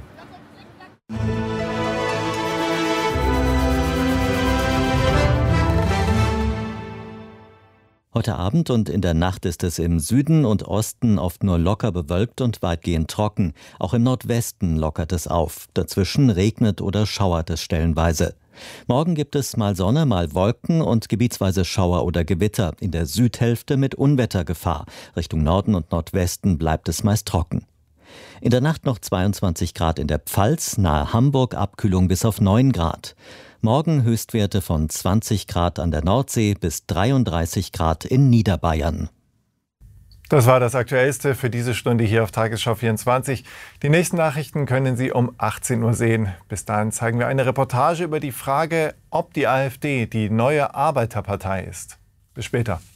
Heute Abend und in der Nacht ist es im Süden und Osten oft nur locker bewölkt und weitgehend trocken. Auch im Nordwesten lockert es auf. Dazwischen regnet oder schauert es stellenweise. Morgen gibt es mal Sonne, mal Wolken und gebietsweise Schauer oder Gewitter. In der Südhälfte mit Unwettergefahr. Richtung Norden und Nordwesten bleibt es meist trocken. In der Nacht noch 22 Grad in der Pfalz, nahe Hamburg Abkühlung bis auf 9 Grad. Morgen Höchstwerte von 20 Grad an der Nordsee bis 33 Grad in Niederbayern. Das war das Aktuellste für diese Stunde hier auf Tagesschau 24. Die nächsten Nachrichten können Sie um 18 Uhr sehen. Bis dahin zeigen wir eine Reportage über die Frage, ob die AfD die neue Arbeiterpartei ist. Bis später.